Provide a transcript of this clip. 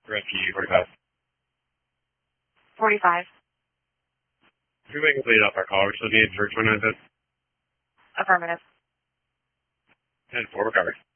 Rescue 45. 45. If we completed off our call, we're still needed for 29 cents. Affirmative. And 4 recovery.